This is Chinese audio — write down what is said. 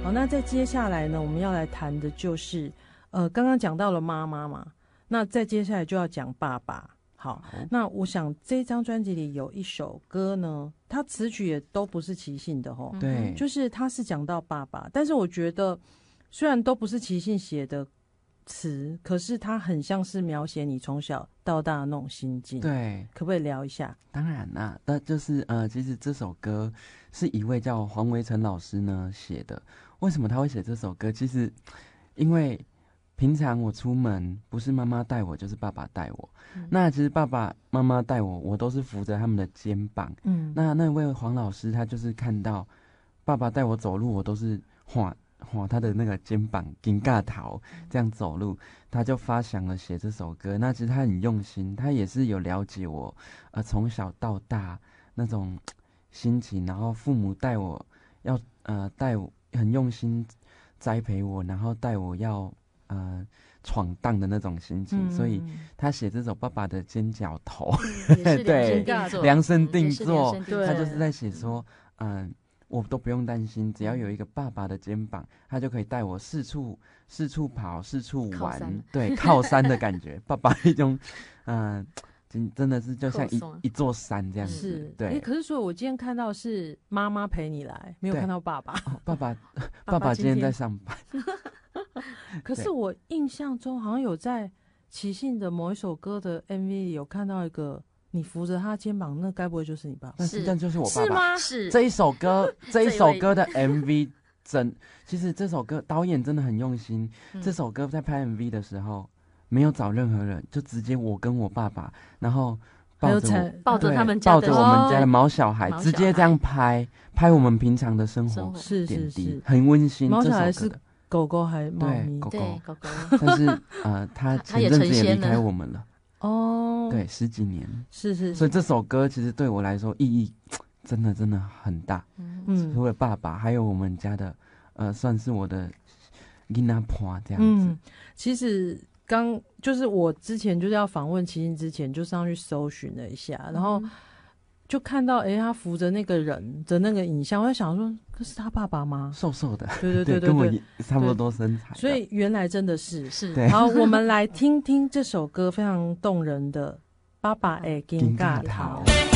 好，那在接下来呢，我们要来谈的就是，刚刚讲到了妈妈嘛，那再接下来就要讲爸爸。好，那我想这张专辑里有一首歌呢，它词曲也都不是齐信的吼， 对， 就是他是讲到爸爸，但是我觉得虽然都不是齐信写的词，可是它很像是描写你从小到大的那种心境。 对， 可不可以聊一下？ 当然啦，那就是其实这首歌是一位叫黄维成老师呢写的。为什么他会写这首歌？其实因为平常我出门不是妈妈带我，就是爸爸带我。那其实爸爸妈妈带我，我都是扶着他们的肩膀。那位黄老师他就是看到爸爸带我走路，我都是晃他的那个肩膀，紧尬头这样走路，他就发想了写这首歌。那其实他很用心，他也是有了解我，从小到大那种心情，然后父母带我要带我很用心栽培我，然后带我要闯荡的那种心情，所以他写这首《爸爸的尖角头》对，量身定做，他就是在写说，我都不用担心，只要有一个爸爸的肩膀，他就可以带我四处跑，四处玩，对，靠山的感觉。爸爸一种，真的是就像一座山这样子。 是， 对。 可是所以我今天看到是妈妈陪你来，没有看到爸爸。 爸爸今天在上班。 可是我印象中好像有在齐信的某一首歌的 MV 里有看到一个你扶着他肩膀，那该不会就是你爸爸？ 但就是我爸爸。 是吗？ 是这一首歌的 MV 其实这首歌导演真的很用心。这首歌在拍 MV 的时候没有找任何人，就直接我跟我爸爸，然后抱着他们抱着我们家的毛小孩，直接这样拍我们平常的生活点滴，很温馨。 毛小孩是狗狗还猫咪？ 对，狗狗。但是他前阵子也离开我们了。 哦， 对，10几年。 是。 所以这首歌其实对我来说意义真的很大。除了爸爸，还有我们家的算是我的囡仔伴这样子。 其实就是我之前就是要访问齐信之前，就上去搜寻了一下，然后就看到他扶着那个人的那个影像，我在想说，这是他爸爸吗？ 瘦瘦的， 对， 跟我差不多身材。 所以原来真的是。 好， 我们来听听这首歌非常动人的《爸爸的金嘎头》。